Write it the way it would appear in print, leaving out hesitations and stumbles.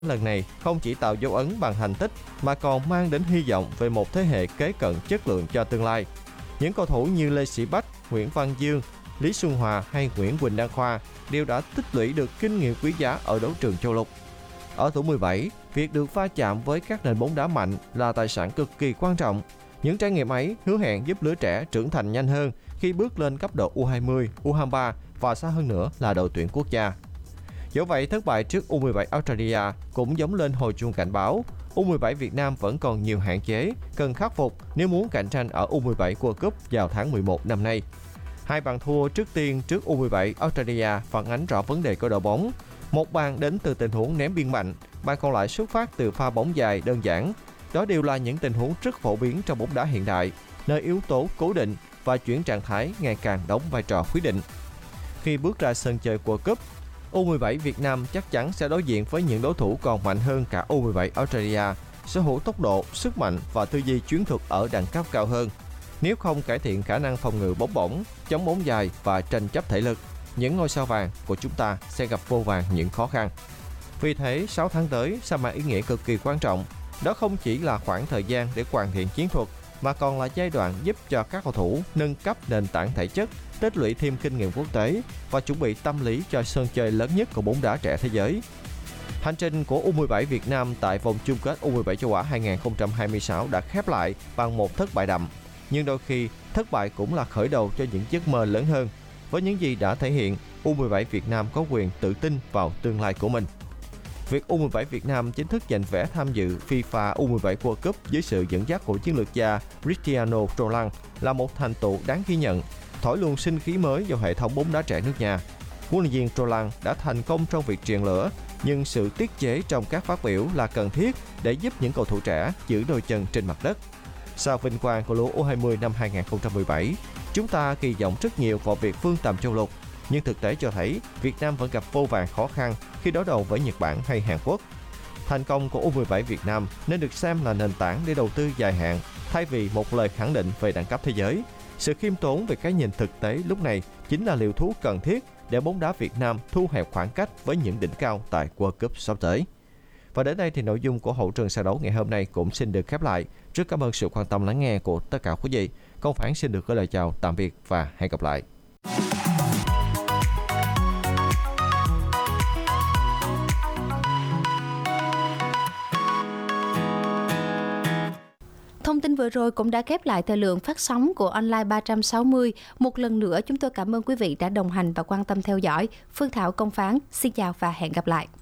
lần này không chỉ tạo dấu ấn bằng thành tích mà còn mang đến hy vọng về một thế hệ kế cận chất lượng cho tương lai. Những cầu thủ như Lê Sĩ Bách, Nguyễn Văn Dương, Lý Xuân Hòa hay Nguyễn Quỳnh Đăng Khoa đều đã tích lũy được kinh nghiệm quý giá ở đấu trường châu lục. Ở tuổi 17, việc được va chạm với các nền bóng đá mạnh là tài sản cực kỳ quan trọng. Những trải nghiệm ấy hứa hẹn giúp lứa trẻ trưởng thành nhanh hơn khi bước lên cấp độ U20, U23 và xa hơn nữa là đội tuyển quốc gia. Dẫu vậy, thất bại trước U17 Australia cũng giống lên hồi chuông cảnh báo. U17 Việt Nam vẫn còn nhiều hạn chế cần khắc phục nếu muốn cạnh tranh ở U17 World Cup vào tháng 11 năm nay. Hai bàn thua trước tiên trước U17 Australia phản ánh rõ vấn đề của đội bóng. Một bàn đến từ tình huống ném biên mạnh, bàn còn lại xuất phát từ pha bóng dài đơn giản. Đó đều là những tình huống rất phổ biến trong bóng đá hiện đại, nơi yếu tố cố định và chuyển trạng thái ngày càng đóng vai trò quyết định. Khi bước ra sân chơi World Cup, U17 Việt Nam chắc chắn sẽ đối diện với những đối thủ còn mạnh hơn cả U17 Australia, sở hữu tốc độ, sức mạnh và tư duy chiến thuật ở đẳng cấp cao hơn. Nếu không cải thiện khả năng phòng ngự bóng bổng, chống bóng dài và tranh chấp thể lực, những ngôi sao vàng của chúng ta sẽ gặp vô vàn những khó khăn. Vì thế, 6 tháng tới sẽ mang ý nghĩa cực kỳ quan trọng. Đó không chỉ là khoảng thời gian để hoàn thiện chiến thuật, mà còn là giai đoạn giúp cho các cầu thủ nâng cấp nền tảng thể chất, tích lũy thêm kinh nghiệm quốc tế và chuẩn bị tâm lý cho sân chơi lớn nhất của bóng đá trẻ thế giới. Hành trình của U17 Việt Nam tại vòng chung kết U17 châu Á 2026 đã khép lại bằng một thất bại đậm. Nhưng đôi khi, thất bại cũng là khởi đầu cho những giấc mơ lớn hơn. Với những gì đã thể hiện, U17 Việt Nam có quyền tự tin vào tương lai của mình. Việc U17 Việt Nam chính thức giành vé tham dự FIFA U17 World Cup dưới sự dẫn dắt của chiến lược gia Cristiano Ronaldo là một thành tựu đáng ghi nhận, thổi luồng sinh khí mới vào hệ thống bóng đá trẻ nước nhà. Huấn luyện viên Ronaldo đã thành công trong việc truyền lửa, nhưng sự tiết chế trong các phát biểu là cần thiết để giúp những cầu thủ trẻ giữ đôi chân trên mặt đất. Sau vinh quang của lúa U20 năm 2017, chúng ta kỳ vọng rất nhiều vào việc vươn tầm châu lục, nhưng thực tế cho thấy Việt Nam vẫn gặp vô vàn khó khăn khi đối đầu với Nhật Bản hay Hàn Quốc. Thành công của U17 Việt Nam nên được xem là nền tảng để đầu tư dài hạn, thay vì một lời khẳng định về đẳng cấp thế giới. Sự khiêm tốn về cái nhìn thực tế lúc này chính là liều thuốc cần thiết để bóng đá Việt Nam thu hẹp khoảng cách với những đỉnh cao tại World Cup sắp tới. Và đến đây thì nội dung của hậu trường soi đấu ngày hôm nay cũng xin được khép lại. Rất cảm ơn sự quan tâm lắng nghe của tất cả quý vị. Công Phán xin được gửi lời chào tạm biệt và hẹn gặp lại. Thông tin vừa rồi cũng đã khép lại thời lượng phát sóng của Online 360. Một lần nữa chúng tôi cảm ơn quý vị đã đồng hành và quan tâm theo dõi. Phương Thảo, Công Phán, xin chào và hẹn gặp lại.